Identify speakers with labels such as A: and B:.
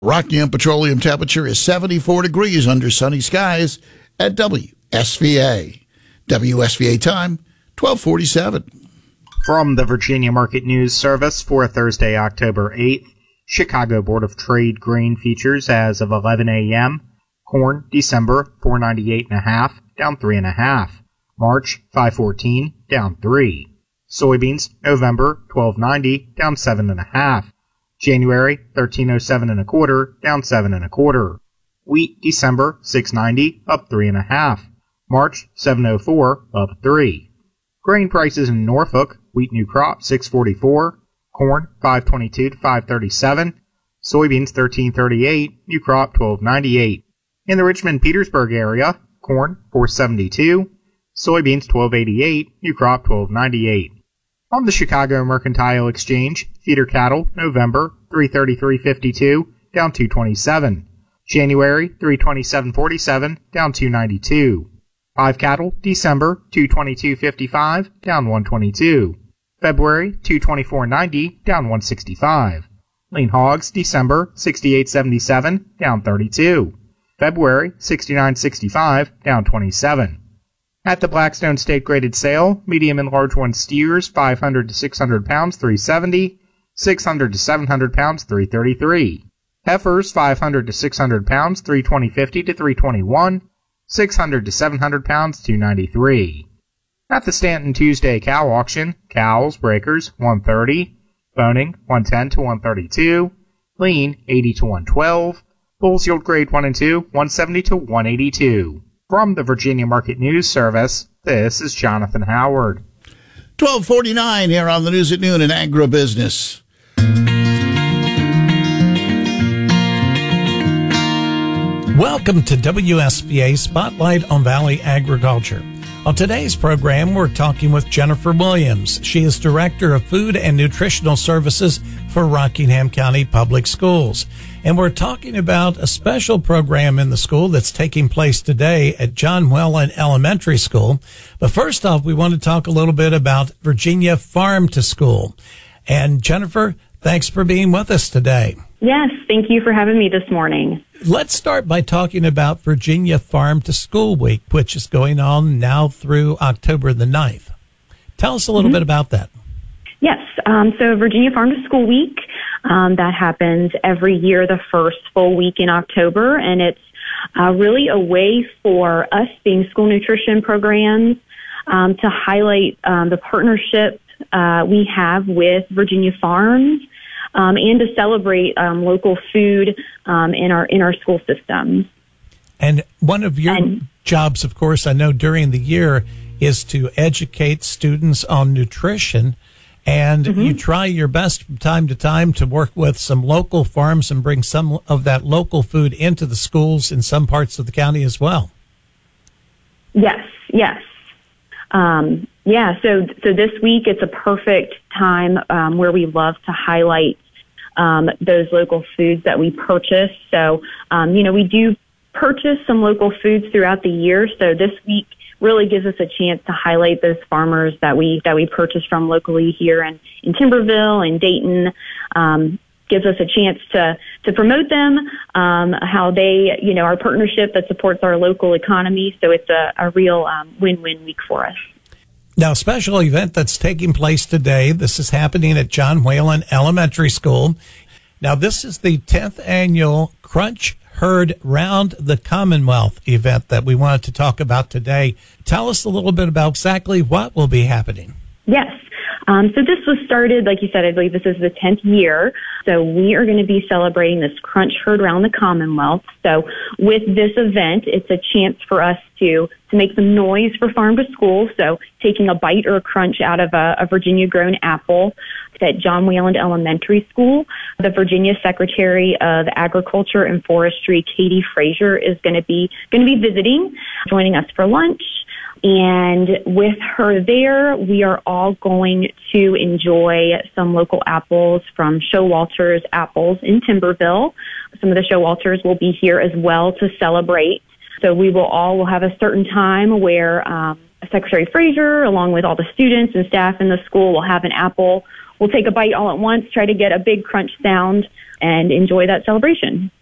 A: Rockingham Petroleum temperature is 74 degrees under sunny skies at WSVA. WSVA time, 12:47.
B: From the Virginia Market News Service for Thursday, October 8th, Chicago Board of Trade grain futures as of 11 a.m. Corn, December, 498.5, down 3.5. March, 514, down 3. Soybeans, November, 1290, down 7.5. January, 1307 1/4, down 7 1/4. Wheat, December, 690, up 3.5. March, 704, up 3. Grain prices in Norfolk: wheat new crop 644, corn 522 to 537, soybeans 1338, new crop 1298. In the Richmond-Petersburg area, corn 472, soybeans 1288, new crop 1298. On the Chicago Mercantile Exchange, feeder cattle, November, 333.52, down 227. January, 327.47, down 292. Live cattle, December, 222.55, down 122. February, 224.90, down 165. Lean hogs, December, 68.77, down 32. February, 69.65, down 27. At the Blackstone State Graded Sale, medium and large one steers, 500 to 600 pounds, 370, 600 to 700 pounds, 333. Heifers, 500 to 600 pounds, 320.50 to 321, 600 to 700 pounds, 293. At the Stanton Tuesday Cow Auction, cows, breakers, 130, boning, 110 to 132, lean, 80 to 112, bulls yield grade 1 and 2, 170 to 182. From the Virginia Market News Service, this is Jonathan Howard.
A: 12:49 here on the News at Noon in Agribusiness.
C: Welcome to WSVA Spotlight on Valley Agriculture. On today's program, we're talking with Jennifer Williams. She is Director of Food and Nutritional Services for Rockingham County Public Schools. And we're talking about a special program in the school that's taking place today at John Whelen Elementary School. But first off, we want to talk a little bit about Virginia Farm to School. And Jennifer, thanks for being with us today.
D: Yes, thank you for having me this morning.
C: Let's start by talking about Virginia Farm to School Week, which is going on now through October the 9th. Tell us a little bit about that.
D: Yes, so Virginia Farm to School Week, that happens every year, the first full week in October, and it's really a way for us, being school nutrition programs, to highlight the partnership we have with Virginia Farms, and to celebrate local food in our school systems. And one of your jobs, of course, I know during the year, is to educate students on nutrition. And you try your best from time to time to work with some local farms and bring some of that local food into the schools in some parts of the county as well. Yes. So this week it's a perfect time where we love to highlight those local foods that we purchase. So, we do purchase some local foods throughout the year. So this week really gives us a chance to highlight those farmers that we purchase from locally here in Timberville and Dayton. Gives us a chance to promote them, how they, our partnership that supports our local economy. So it's a real win-win week for us. Now, a special event that's taking place today. This is happening at John Whelen Elementary School. Now, this is the 10th annual Crunch Herd Round the Commonwealth event that we wanted to talk about today. Tell us a little bit about exactly what will be happening. Yes. So this was started, like you said, I believe this is the 10th year. So we are going to be celebrating this Crunch Herd Round the Commonwealth. So with this event, it's a chance for us to make some noise for Farm to School. So taking a bite or a crunch out of a Virginia-grown apple at John Whelen Elementary School. The Virginia Secretary of Agriculture and Forestry, Katie Frazier, is going to be visiting, joining us for lunch. And with her there, we are all going to enjoy some local apples from Showalter's Apples in Timberville. Some of the Showalters will be here as well to celebrate. So we will have a certain time where Secretary Frazier, along with all the students and staff in the school, will have an apple. We'll take a bite all at once, try to get a big crunch sound and enjoy that celebration.